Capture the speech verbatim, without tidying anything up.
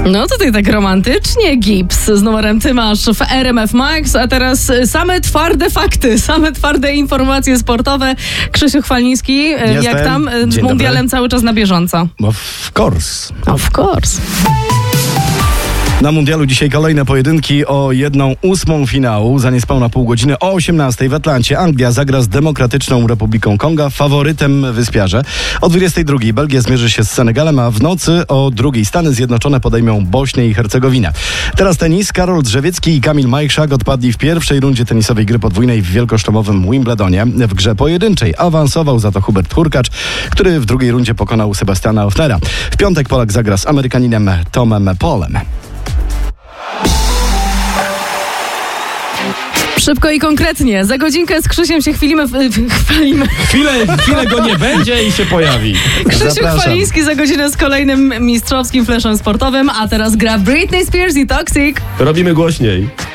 No tutaj tak romantycznie, Gibbs z numerem Ty masz w R M F Max, a teraz same twarde fakty, same twarde informacje sportowe. Krzysiu Chwaliński, Jestem. jak tam z Dzień mundialem dobry. cały czas na bieżąco? Of course. Of course. Na mundialu dzisiaj kolejne pojedynki o jedną ósmą finału. Za niespełna pół godziny o osiemnastej w Atlancie Anglia zagra z Demokratyczną Republiką Konga, faworytem wyspiarze. O dwudziestej drugiej Belgia zmierzy się z Senegalem, a w nocy o drugiej Stany Zjednoczone podejmą Bośnię i Hercegowinę. Teraz tenis. Karol Drzewiecki i Kamil Majchrzak odpadli w pierwszej rundzie tenisowej gry podwójnej w wielkosztomowym Wimbledonie. W grze pojedynczej awansował za to Hubert Hurkacz, który w drugiej rundzie pokonał Sebastiana Ofnera. W piątek Polak zagra z Amerykaninem Tomem Polem. Szybko i konkretnie. Za godzinkę z Krzysiem się chwilimy, chwalimy. Chwilę, chwilę go nie będzie i się pojawi. Krzysiu Zapraszam. Chwaliński za godzinę z kolejnym mistrzowskim fleszem sportowym, a teraz gra Britney Spears i Toxic. Robimy głośniej.